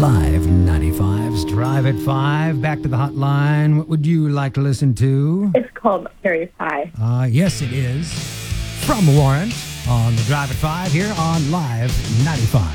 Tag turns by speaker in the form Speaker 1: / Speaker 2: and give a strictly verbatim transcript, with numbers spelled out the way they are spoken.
Speaker 1: Live ninety-five's Drive at five. Back to the hotline. What would you like to listen to?
Speaker 2: It's called Cherry Pie.
Speaker 1: Uh, yes, it is. From Warrant on the Drive at five here on Live ninety-five.